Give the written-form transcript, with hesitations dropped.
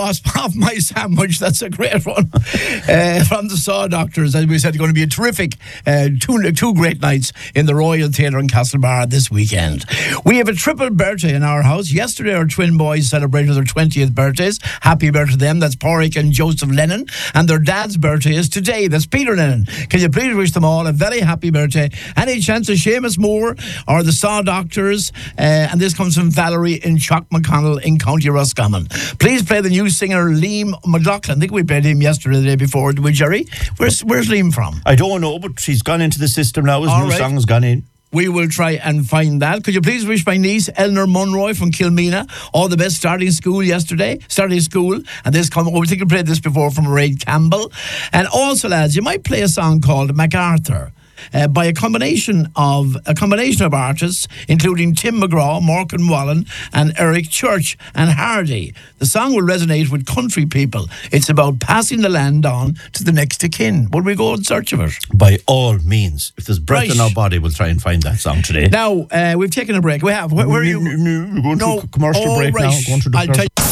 off my sandwich. That's a great one. From the Saw Doctors, as we said, going to be a terrific two great nights in the Royal Theatre in Castlebar this weekend. We have a triple birthday in our house. Yesterday, our twin boys celebrated their 20th birthdays. Happy birthday to them. That's Pádraig and Joseph Lennon. And their dad's birthday is today. That's Peter Lennon. Can you please wish them all a very happy birthday? Any chance of Seamus Moore or the Saw Doctors? And this comes from Valerie in Chock McConnell in County Roscommon. Please play the new singer Liam McLaughlin. I think we played him yesterday, the day before. Did we, Jerry? Where's Liam from? I don't know, but she's gone into the system now. His all new right. song's gone in. We will try and find that. Could you please wish my niece Eleanor Monroy from Kilmeena all the best starting school. And this come. We think we played this before from Raid Campbell. And also, lads, you might play a song called MacArthur. By a combination of artists, including Tim McGraw, Morgan Wallen, and Eric Church and Hardy. The song will resonate with country people. It's about passing the land on to the next of kin. Will we go in search of it? By all means. If there's breath in our body, we'll try and find that song today. Now, we've taken a break. We have. Where are you? We're going to a commercial break now. Going to the